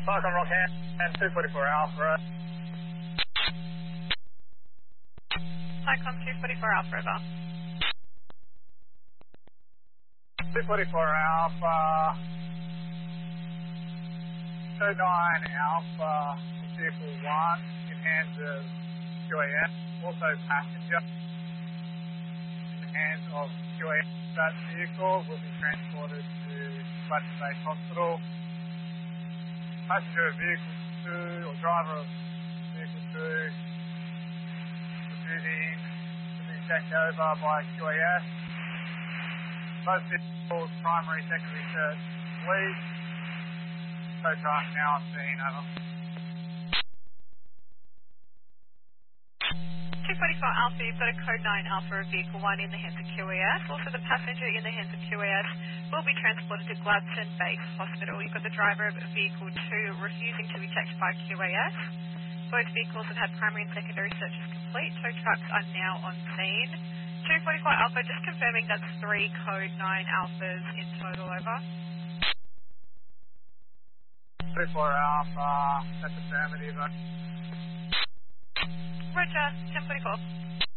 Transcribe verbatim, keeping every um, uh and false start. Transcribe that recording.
Welcome, Rockham, and two forty-four Alpha. Icon two forty-four Alpha, over. two forty-four Alpha, two nine Alpha, vehicle one, in hands of Q A S, also passenger, in the hands of Q A S. That vehicle will be transported to Fletcher Bay Hospital. Passenger of vehicle two, or driver of vehicle two, refusing to be checked over by Q A S. Both vehicles, primary, secondary search, police. Tow truck now on scene, over. two forty-four Alpha, you've got a code nine Alpha of vehicle one in the hands of Q A S. Also, the passenger in the hands of Q A S will be transported to Gladstone Base Hospital. You've got the driver of vehicle two refusing to be checked by Q A S. Both vehicles have had primary and secondary searches complete. Tow trucks are now on scene. two forty-four Alpha, just confirming that's three code nine Alphas in total, over. forty-four Alpha, that's affirmative. Roger, ten forty-four.